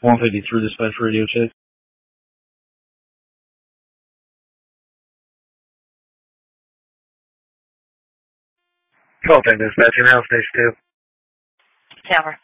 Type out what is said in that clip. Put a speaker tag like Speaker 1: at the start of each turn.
Speaker 1: 153 dispatch radio check.
Speaker 2: Call back dispatch, now station 2.
Speaker 3: Tower.